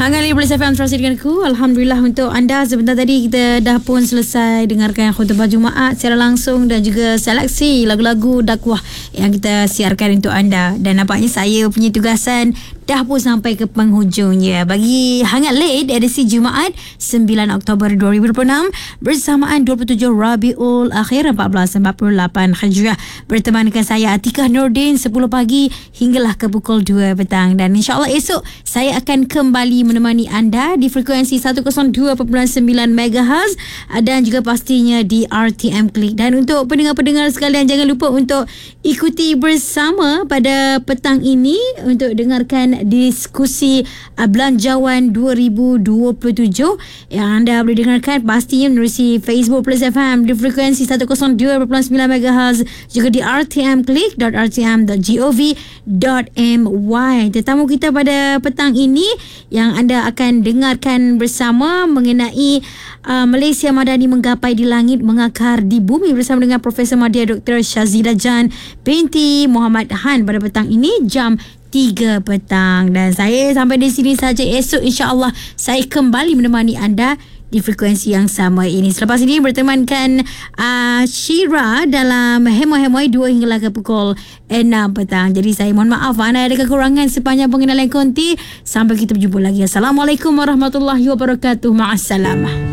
Hangat Liblis FM terus denganku. Alhamdulillah untuk anda. Sebentar tadi kita dah pun selesai dengarkan khutbah Jumaat secara langsung dan juga seleksi lagu-lagu dakwah yang kita siarkan untuk anda. Dan nampaknya saya punya tugasan dah pun sampai ke penghujungnya. Bagi Hangat Late edisi Jumaat 9 Oktober 2026 bersamaan 27 Rabiul Akhir 1448 Hijriah, berteman dengan saya Atikah Nordin 10 pagi hinggalah ke pukul 2 petang. Dan insyaAllah esok saya akan kembali menemani anda di frekuensi 102.9 MHz dan juga pastinya di RTM Klik. Dan untuk pendengar-pendengar sekalian, jangan lupa untuk ikuti bersama pada petang ini untuk dengarkan diskusi Belanjawan 2027 yang anda boleh dengarkan pastinya menerusi Facebook Plus FM di frekuensi 102.9 MHz, juga di rtmklik.rtm.gov.my. Tetamu kita pada petang ini yang anda akan dengarkan bersama mengenai Malaysia Madani menggapai di langit mengakar di bumi bersama dengan Profesor Madya Dr. Syazidah Jan binti Muhammad Han pada petang ini jam 3 petang. Dan saya sampai di sini saja. Esok insya-Allah saya kembali menemani anda di frekuensi yang sama ini. Selepas ini bertemankan Syira dalam Hemoi-Hemoi 2 hingga ke pukul 6 petang. Jadi saya mohon maaf anda ada kekurangan sepanjang pengenalan konti. Sampai kita berjumpa lagi. Assalamualaikum warahmatullahi wabarakatuh. Ma'assalamah.